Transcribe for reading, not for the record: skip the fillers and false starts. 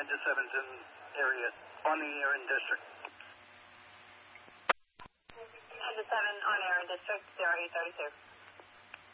to 7's in area, on the air in district. 10 to 7 on air in district, 0832.